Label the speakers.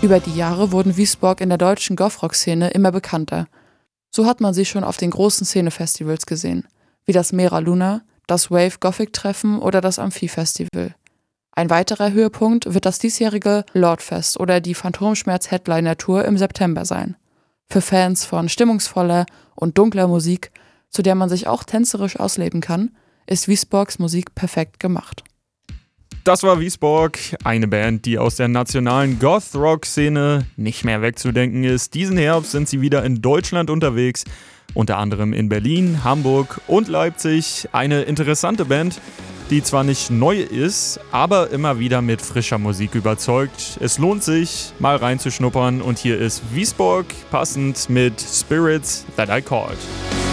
Speaker 1: Über die Jahre wurden Wiesborg in der deutschen Gothrock-Szene immer bekannter. So hat man sie schon auf den großen Szenefestivals gesehen, wie das Mera Luna, das Wave Gothic Treffen oder das Amphi-Festival. Ein weiterer Höhepunkt wird das diesjährige Lordfest oder die Phantomschmerz Headliner Tour im September sein. Für Fans von stimmungsvoller und dunkler Musik, zu der man sich auch tänzerisch ausleben kann, ist Wiesborgs Musik perfekt gemacht.
Speaker 2: Das war Wiesborg, eine Band, die aus der nationalen Goth-Rock-Szene nicht mehr wegzudenken ist. Diesen Herbst sind sie wieder in Deutschland unterwegs, unter anderem in Berlin, Hamburg und Leipzig. Eine interessante Band, die zwar nicht neu ist, aber immer wieder mit frischer Musik überzeugt. Es lohnt sich, mal reinzuschnuppern und hier ist Wiesborg, passend mit Spirits That I Called.